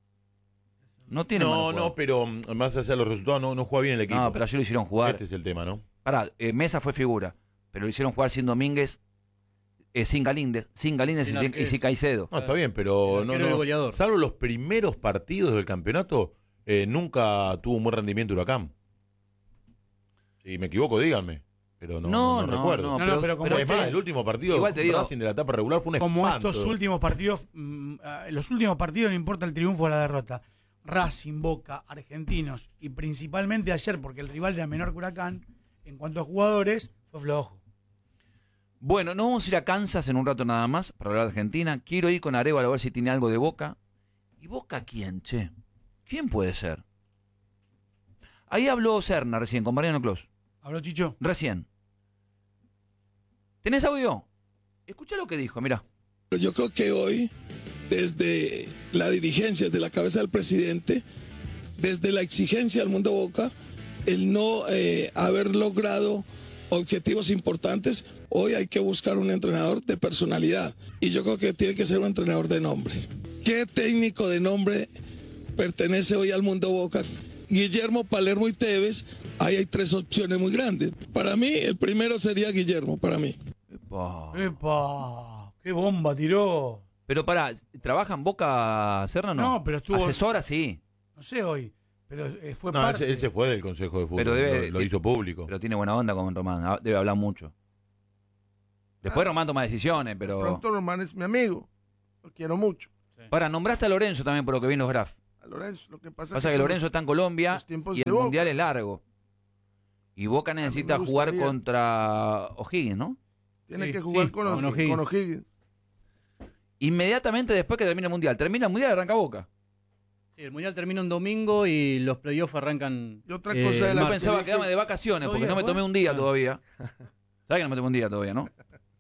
No tiene malos No, jugadores. no, pero mm, más allá de los resultados, no, no juega bien el equipo. No, pero ayer lo hicieron jugar. Este es el tema, ¿no? Pará, eh, Mesa fue figura, pero lo hicieron jugar sin Domínguez, eh, sin Galíndez, sin Galíndez Sin y sin, arquero. y sin Caicedo. No, está bien, pero El no, arquero y no. goleador. Salvo los primeros partidos del campeonato, eh, nunca tuvo un buen rendimiento Huracán. Si me equivoco, díganme. Pero no, No, no, no no, recuerdo. no, No, no, pero como es este- más, el último partido Igual te digo- Racing de la etapa regular fue un Como espanto. estos últimos partidos, mm, ah, los últimos partidos no importa el triunfo o la derrota. Racing, Boca, Argentinos y principalmente ayer, porque el rival era menor que Huracán, en cuanto a jugadores, fue flojo. Bueno, nos vamos a ir a Kansas en un rato nada más para hablar de Argentina. Quiero ir con Arevalo a ver si tiene algo de Boca. ¿Y Boca quién, che? ¿Quién puede ser? Ahí habló Serna recién con Mariano Clos. ¿Habló Chicho? Recién. ¿Tenés audio? Escucha lo que dijo, mira. Pero yo creo que hoy, desde la dirigencia, desde la cabeza del presidente, desde la exigencia del mundo Boca, el no eh, haber logrado objetivos importantes, hoy hay que buscar un entrenador de personalidad. Y yo creo que tiene que ser un entrenador de nombre. ¿Qué técnico de nombre pertenece hoy al mundo Boca? Guillermo, Palermo y Tevez. Ahí hay tres opciones muy grandes. Para mí, el primero sería Guillermo, para mí. Epa. ¡Epa! ¡Qué bomba tiró! Pero pará, ¿trabaja en Boca Serna? No, No, pero estuvo- Asesora, sí. No sé hoy, pero eh, fue No, parte. él, él se fue del Consejo de Fútbol. Pero debe- lo, lo hizo público. Pero tiene buena onda con Román. ah, Debe hablar mucho. Después Román toma decisiones, pero... Pronto Román es mi amigo. Lo quiero mucho. Para, nombraste a Lorenzo también por lo que vi en los grafs. A Lorenzo, lo que pasa, Pasa es que son Lorenzo está en Colombia los tiempos y el de Boca. Mundial es largo. Y Boca necesita me jugar gustaría. contra O'Higgins, ¿no? Tiene Sí, que jugar sí, con, con O'Higgins. con O'Higgins. O'Higgins. Inmediatamente después que termine el Mundial. Termina el Mundial y arranca Boca. Sí, el Mundial termina un domingo y los playoffs arrancan. Y otra eh, cosa de la- Yo martes. pensaba dije- quedarme de vacaciones porque no me tomé un día todavía. ¿Sabes que no me tomé un día todavía, no?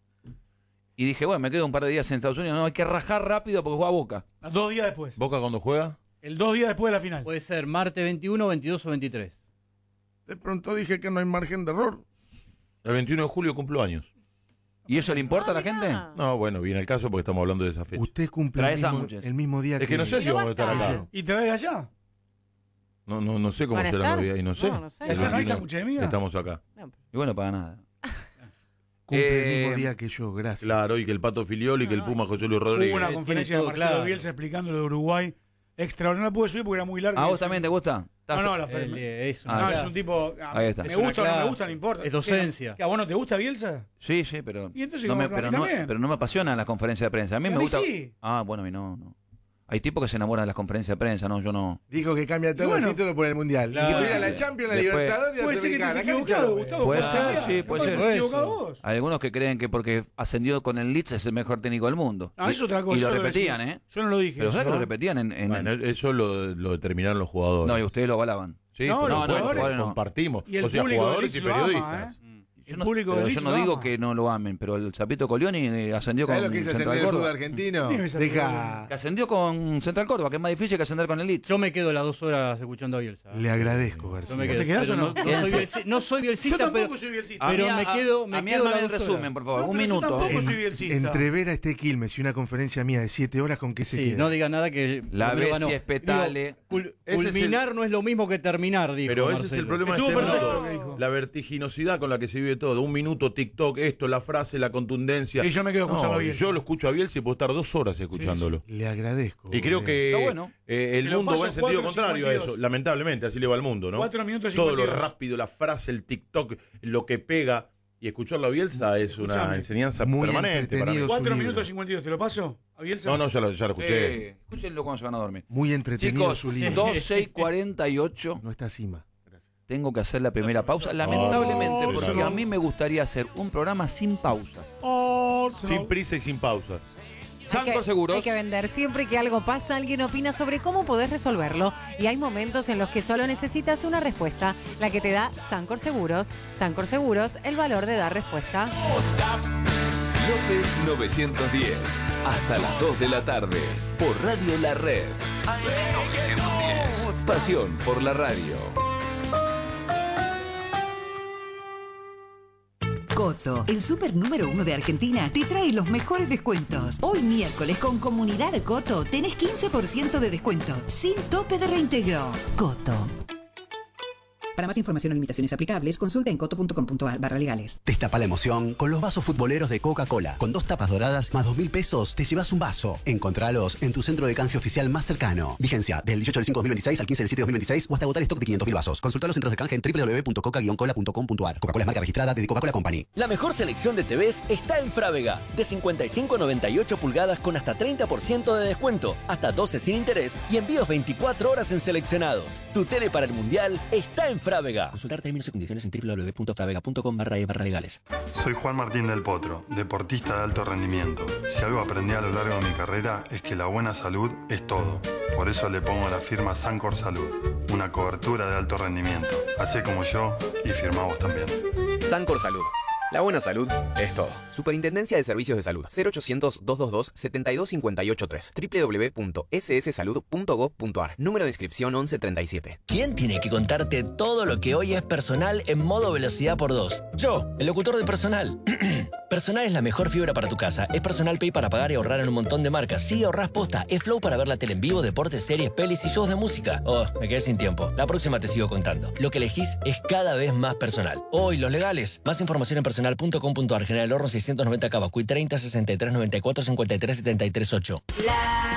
Y dije, bueno, me quedo un par de días en Estados Unidos. No, hay que rajar rápido porque juega Boca. Dos días después. ¿Boca cuando juega? El dos días después de la final. Puede ser martes veintiuno, veintidós o veintitrés. De pronto dije que no hay margen de error. El veintiuno de julio cumplo años. ¿Y eso le importa a la Ah, mirá. gente? No, bueno, viene el caso porque estamos hablando de esa fecha. Usted cumple Trae el mismo, sándwiches. el mismo día Es que no sé si Pero vamos a estar basta. acá. ¿Y te ves allá? No, no, no sé cómo ¿Van a será estar? los días. Y no sé. No, no sé. El ¿Esa no hay veintiuno sándwiches de miga? Estamos acá. No, Y bueno, para nada. Cumple Eh, el mismo día que yo, gracias. Claro, y que el Pato Filioli, que el Puma José Luis Rodríguez. Hubo una Tiene conferencia de todo Marcelo claro. Bielsa explicando lo de Uruguay. Extraordinario, no pude subir porque era muy largo. ¿A vos también te gusta? No, no, la El, Fer- eh, es Ah, una No, es clase. un tipo. a- Ahí está. Me Es una gusta o no me clase. gusta, no importa. Es docencia. ¿Que, que a vos no te gusta Bielsa? Sí, sí, pero, Y entonces, no ¿cómo me, que a pero, mí no, también? pero no me apasionan las conferencias de prensa. A mí Y a me mí gusta. sí. Ah, bueno, a mí no, no. Hay tipos que se enamoran de las conferencias de prensa, no, yo no. Dijo que cambia todo Y bueno, el título por el Mundial. claro. Y que tuviera la Champions, la Después- Libertadores y la Puede ser que Sudamericana. estés Acá equivocado, echaron, Gustavo. Puede porque- ser, sí, puede capaz que ser. estés equivocado vos. Hay algunos que creen que porque ascendió con el Leeds es el mejor técnico del mundo. No, y, es otra cosa. y lo yo repetían, decía. ¿eh? Yo no lo dije. Pero ¿sabes eso, que lo ¿no? repetían en. en- Bueno, eso lo, lo determinaron los jugadores. no, y ustedes lo avalaban. Sí, No, por los supuesto, jugadores no. compartimos. Y el o sea, público jugadores del y Leeds lo ama, periodistas. ¿eh? Yo El no, público pero del yo Leeds no lo digo ama. que no lo amen, pero el Zapito Colioni eh, ascendió con ¿Sabes lo que dice Central ascender el fútbol Córdoba. argentino? Dime esa Deja. Que ascendió con Central Córdoba, que es más difícil que ascender con el Leeds. Yo me quedo las dos horas escuchando a Bielsa. Le agradezco, Yo García. me quedo. ¿Te quedás pero o no? No, no soy bielci- no soy Yo bielcista, tampoco pero, soy bielcista. A pero mí, me a- quedo, me a mí quedo armame las el dos resumen, horas. por favor. No, un pero yo minuto. tampoco En- soy bielcista. entre ver a este Quilmes y una conferencia mía de siete horas, ¿con qué se Sí, queda? no diga nada que La por lo menos ganó. Bessia Espetale. Digo, cul- Ese es culminar no es lo mismo que terminar, dijo Pero ese es Marcelo. el problema de Estuvo este perfecto mundo. lo que dijo. La vertiginosidad con la que se vive de todo. Un minuto TikTok, esto, la frase, la contundencia. Y yo me quedo escuchando no, a Bielsa. Yo lo escucho a Bielsa y puedo estar dos horas escuchándolo. Sí, sí. Le agradezco. Y creo que Está bueno. eh, el Te lo mundo paso va en sentido cuatro contrario a cincuenta y eso. dos. Lamentablemente, así le va al mundo, ¿no? cuatro minutos Todo lo cincuenta y dos. rápido, la frase, el TikTok, lo que pega. Y escucharlo a Bielsa es una Escuchame. enseñanza Muy permanente para mí. entretenido. cuatro su minutos libro. cincuenta y dos, ¿te lo paso? ¿A Bielsa? No, no, ya lo, ya lo escuché. Eh, escúchenlo cuando se van a dormir. Muy entretenido Chicos, su libro. doce y cuarenta y ocho. No está cima. Gracias. Tengo que hacer la primera pausa. Lamentablemente, Oh, porque no. a mí me gustaría hacer un programa sin pausas. Sin prisa y sin pausas. Hay Sancor que- Seguros. Hay que vender. Siempre que algo pasa, alguien opina sobre cómo podés resolverlo. Y hay momentos en los que solo necesitas una respuesta, la que te da Sancor Seguros. Sancor Seguros, el valor de dar respuesta. López novecientos diez, hasta las dos de la tarde, por Radio La Red. A M novecientos diez, pasión por la radio. Coto, el super número uno de Argentina, te trae los mejores descuentos. Hoy miércoles con Comunidad Coto tenés quince por ciento de descuento, sin tope de reintegro. Coto. Para más información o limitaciones aplicables, consulta en coto punto com punto ar barra legales. Destapa la emoción con los vasos futboleros de Coca-Cola. Con dos tapas doradas más dos mil pesos te llevas un vaso. Encontralos en tu centro de canje oficial más cercano. Vigencia del dieciocho del cinco de dos mil veintiséis al quince del siete de dos mil veintiséis o hasta agotar stock de quinientos mil vasos. Consulta los centros de canje en doble u doble u doble u punto coca guion cola punto com punto ar. Coca-Cola es marca registrada de The Coca-Cola Company. La mejor selección de T Vs está en Frávega. De cincuenta y cinco a noventa y ocho pulgadas con hasta treinta por ciento de descuento, hasta doce sin interés y envíos veinticuatro horas en seleccionados. Tu tele para el Mundial está en Frávega. Consultar términos y condiciones en doble u doble u doble u punto fravega punto com barra e barra legales. Soy Juan Martín del Potro, deportista de alto rendimiento. Si algo aprendí a lo largo de mi carrera es que la buena salud es todo. Por eso le pongo la firma Sancor Salud, una cobertura de alto rendimiento. Hacé como yo y firma vos también. Sancor Salud. La buena salud es todo. Superintendencia de Servicios de Salud. cero ochocientos, doscientos veintidós, setenta y dos cincuenta y ocho tres. doble u doble u doble u punto ese ese salud punto gob punto ar. Número de inscripción once treinta y siete. ¿Quién tiene que contarte todo lo que hoy es personal en modo velocidad por dos? Yo, el locutor de Personal. Personal es la mejor fibra para tu casa. Es Personal Pay para pagar y ahorrar en un montón de marcas. Sí, ahorrás posta. Es Flow para ver la tele en vivo, deportes, series, pelis y shows de música. Oh, me quedé sin tiempo. La próxima te sigo contando. Lo que elegís es cada vez más personal. Hoy, los legales. Más información en personal punto com punto ar. General Horno seiscientos noventa Cava. Cuy treinta, sesenta y tres, noventa y cuatro, cincuenta y tres, setenta y tres, ocho. La